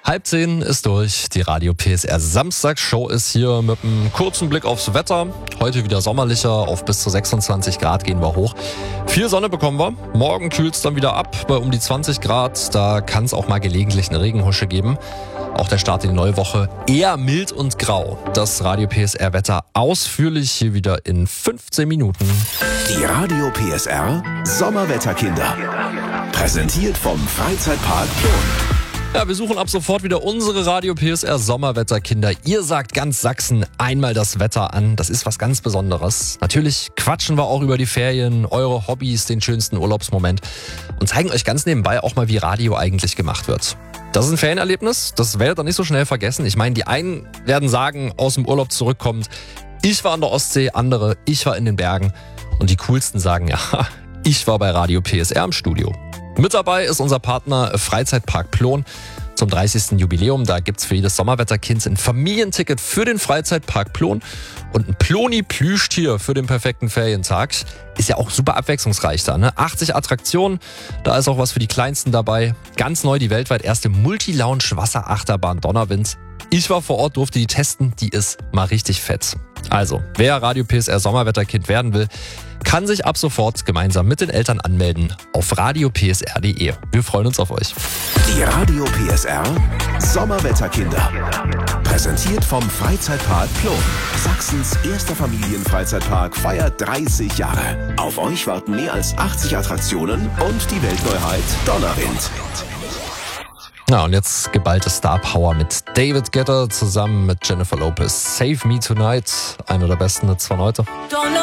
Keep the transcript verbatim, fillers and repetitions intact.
Halb zehn ist durch, die Radio P S R Samstagsshow ist hier mit einem kurzen Blick aufs Wetter. Heute wieder sommerlicher, auf bis zu sechsundzwanzig Grad gehen wir hoch. Viel Sonne bekommen wir, morgen kühlt es dann wieder ab bei um die zwanzig Grad. Da kann es auch mal gelegentlich eine Regenhusche geben. Auch der Start in die neue Woche eher mild und grau. Das Radio P S R Wetter ausführlich hier wieder in fünfzehn Minuten. Die Radio P S R Sommerwetterkinder. Präsentiert vom Freizeitpark Plon. Ja, wir suchen ab sofort wieder unsere Radio P S R Sommerwetterkinder. Ihr sagt ganz Sachsen einmal das Wetter an. Das ist was ganz Besonderes. Natürlich quatschen wir auch über die Ferien, eure Hobbys, den schönsten Urlaubsmoment und zeigen euch ganz nebenbei auch mal, wie Radio eigentlich gemacht wird. Das ist ein Ferienerlebnis, das werdet ihr nicht so schnell vergessen. Ich meine, die einen werden sagen, aus dem Urlaub zurückkommend, ich war an der Ostsee, andere, ich war in den Bergen. Und die coolsten sagen, ja, ich war bei Radio P S R im Studio. Mit dabei ist unser Partner Freizeitpark Plon. Zum dreißigsten Jubiläum, da gibt's für jedes Sommerwetterkind ein Familienticket für den Freizeitpark Plon und ein Ploni-Plüschtier für den perfekten Ferientag. Ist ja auch super abwechslungsreich da, ne? achtzig Attraktionen, da ist auch was für die Kleinsten dabei. Ganz neu die weltweit erste Multi-Lounge-Wasserachterbahn Donnerwind. Ich war vor Ort, durfte die testen, die ist mal richtig fett. Also, wer Radio P S R Sommerwetterkind werden will, kann sich ab sofort gemeinsam mit den Eltern anmelden auf radio p s r punkt d e. Wir freuen uns auf euch. Die Radio P S R Sommerwetterkinder. Präsentiert vom Freizeitpark Plon. Sachsens erster Familienfreizeitpark feiert dreißig Jahre. Auf euch warten mehr als achtzig Attraktionen und die Weltneuheit Donnerwind. Ja, und jetzt geballte Star Power mit David Guetta zusammen mit Jennifer Lopez. Save Me Tonight, einer der besten Hits von heute.